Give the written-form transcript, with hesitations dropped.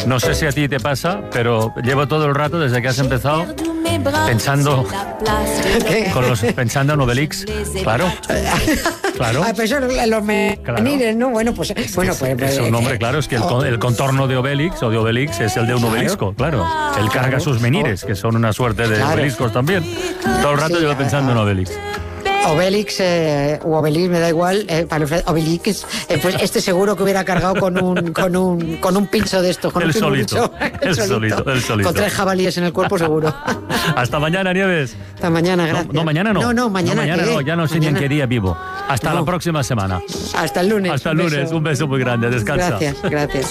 No sé si a ti te pasa, pero llevo todo el rato desde que has empezado pensando pensando en Obelix. Claro. Claro. Ah, pues eso, los menires, ¿no? Bueno, pues... Es un nombre, claro, es que el contorno de Obelix o de Obelix es el de un obelisco, claro. Él carga sus menires, que son una suerte de obeliscos también. Todo el rato llevo pensando en Obelix. Obelix o Obelix, me da igual, Obelix, pues este seguro que hubiera cargado con un pincho de estos, con el un solito, el solito. Con 3 jabalíes en el cuerpo seguro. Hasta mañana, Nieves. Hasta mañana, gracias. No, mañana no. No, mañana no, ya no sé ni en qué día vivo. Hasta la próxima semana. Hasta el lunes. Hasta el lunes, un beso muy grande, descansa. Gracias.